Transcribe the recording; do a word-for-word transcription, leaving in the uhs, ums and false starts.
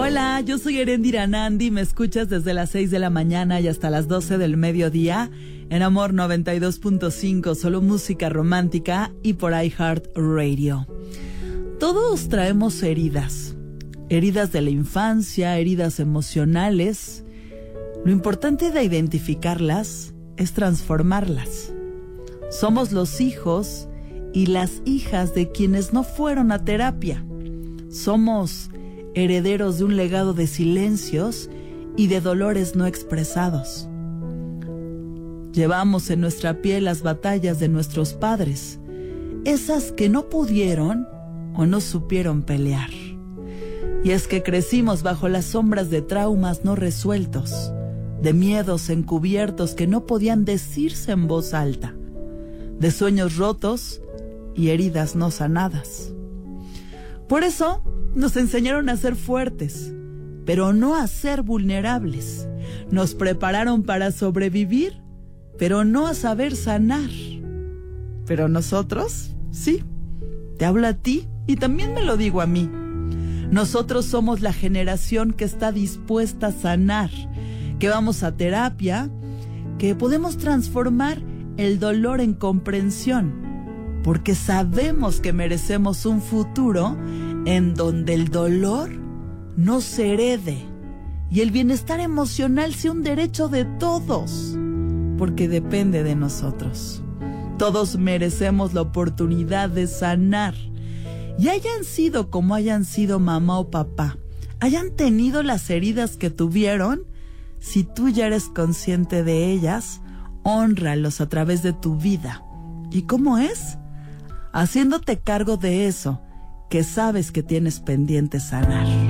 Hola, yo soy Erendira Nandi, me escuchas desde las seis de la mañana y hasta las doce del mediodía en Amor noventa y dos punto cinco, solo música romántica y por iHeartRadio. Todos traemos heridas, heridas de la infancia, heridas emocionales. Lo importante de identificarlas es transformarlas. Somos los hijos y las hijas de quienes no fueron a terapia. Somos herederos de un legado de silencios y de dolores no expresados. Llevamos en nuestra piel las batallas de nuestros padres, esas que no pudieron o no supieron pelear. Y es que crecimos bajo las sombras de traumas no resueltos, de miedos encubiertos que no podían decirse en voz alta, de sueños rotos y heridas no sanadas. Por eso nos enseñaron a ser fuertes, pero no a ser vulnerables. Nos prepararon para sobrevivir, pero no a saber sanar. Pero nosotros, sí, te hablo a ti y también me lo digo a mí. Nosotros somos la generación que está dispuesta a sanar, que vamos a terapia, que podemos transformar el dolor en comprensión, porque sabemos que merecemos un futuro en donde el dolor no se herede y el bienestar emocional sea un derecho de todos, porque depende de nosotros. Todos merecemos la oportunidad de sanar, y hayan sido como hayan sido mamá o papá, hayan tenido las heridas que tuvieron. Si tú ya eres consciente de ellas, hónralos a través de tu vida. ¿Y cómo es? Haciéndote cargo de eso que sabes que tienes pendiente sanar.